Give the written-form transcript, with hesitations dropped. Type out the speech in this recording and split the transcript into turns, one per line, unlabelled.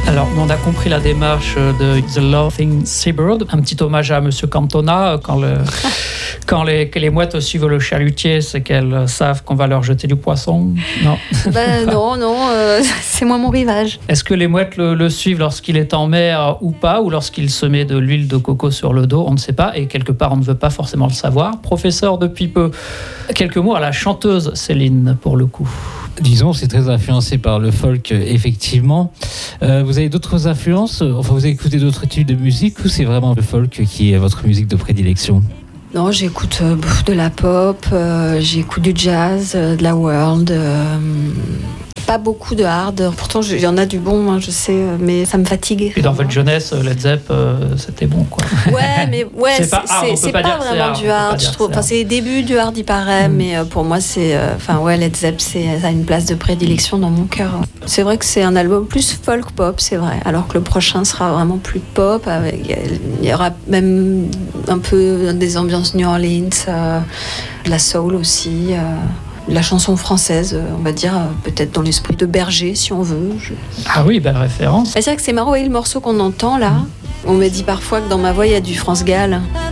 Alors, on a compris la démarche de The Laughing Seabird, un petit hommage à Monsieur Cantona. Quand les mouettes suivent le chalutier, c'est qu'elles savent qu'on va leur jeter du poisson. Non.
Non, c'est moins mon rivage.
Est-ce que les mouettes le suivent lorsqu'il est en mer ou pas, ou lorsqu'il se met de l'huile de coco sur le dos? On ne sait pas, et quelque part, on ne veut pas forcément le savoir. Professeur depuis peu, quelques mots à la chanteuse Céline, pour le coup.
Disons, c'est très influencé par le folk, effectivement. Vous avez d'autres influences? Enfin, vous avez écouté d'autres types de musique, ou c'est vraiment le folk qui est votre musique de prédilection?
Non, j'écoute de la pop, j'écoute du jazz, de la world. Pas beaucoup de hard. Pourtant, il y en a du bon, hein, je sais, mais ça me fatigue.
Et dans votre jeunesse, Led Zepp, c'était bon, quoi.
Ouais, mais
c'est pas
vraiment du hard, je trouve. Enfin, c'est les débuts du hard, il paraît, mais pour moi, c'est, Led Zepp, ça a une place de prédilection dans mon cœur. C'est vrai que c'est un album plus folk pop, c'est vrai, alors que le prochain sera vraiment plus pop. Il y aura même un peu des ambiances New Orleans, de la soul aussi. La chanson française, on va dire, peut-être dans l'esprit de Berger, si on veut.
Ah oui, belle référence.
C'est vrai que c'est marrant, le morceau qu'on entend là. On me dit parfois que dans ma voix, il y a du France Gall.